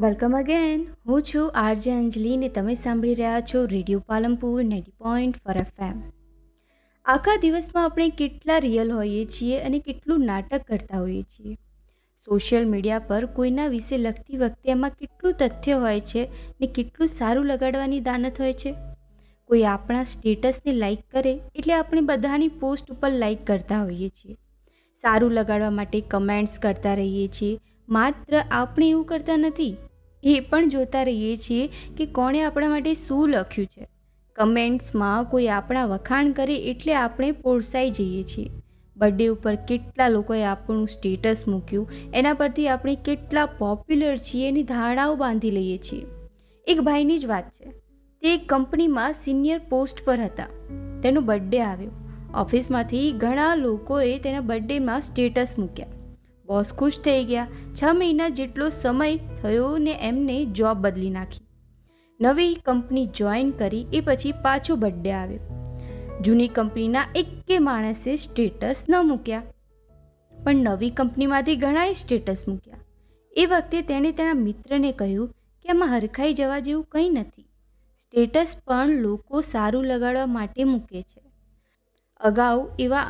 Welcome again. હું છું RJ અંજલિ ને તમે સાંભળી રહ્યા છો રેડિયો પાલનપુર 90.4 FM. આખા દિવસમાં આપણે કેટલા રિયલ હોઈએ છીએ અને કેટલું નાટક કરતા હોઈએ છીએ. સોશિયલ મીડિયા પર કોઈના વિશે લખતી વખતે એમાં કેટલું તથ્ય હોય છે ને કેટલું સારું લગાડવાની દાનત હોય છે. કોઈ આપણા સ્ટેટસને લાઈક કરે એટલે આપણે બધાની પોસ્ટ ઉપર લાઈક કરતા હોઈએ છીએ. સારું લગાડવા માટે કમેન્ટ્સ કરતા રહીએ છીએ. માત્ર આપણે એવું કરતા નથી, એ પણ જોતા રહીએ છીએ કે કોણે આપણા માટે શું લખ્યું છે. કમેન્ટ્સમાં કોઈ આપણા વખાણ કરે એટલે આપણે પોરસાઈ જઈએ છીએ. બર્થડે ઉપર કેટલા લોકોએ આપણું સ્ટેટસ મૂક્યું એના પરથી આપણે કેટલા પોપ્યુલર છીએ એની ધારણાઓ બાંધી લઈએ છીએ. એક ભાઈની જ વાત છે. તે એક કંપનીમાં સિનિયર પોસ્ટ પર હતા. તેનો બર્થડે આવ્યો. ઓફિસમાંથી ઘણા લોકોએ તેના બર્થડેમાં સ્ટેટસ મૂક્યા. બોસ ખુશ થઈ ગયા. 6 મહિના જેટલો સમય થયો ને એમને જોબ બદલી નાખી. નવી કંપની જોઈન કરી એ પછી પાછો બર્થડે આવ્યો. જૂની કંપનીના એકે માણસે સ્ટેટસ ન મૂક્યા, પણ નવી કંપનીમાંથી ઘણાએ સ્ટેટસ મૂક્યા. એ વખતે તેણે તેના મિત્રને કહ્યું કે આમાં હરખાઈ જવા જેવું કંઈ નથી. સ્ટેટસ પણ લોકો સારું લગાડવા માટે મૂકે છે. અગાઉ એવા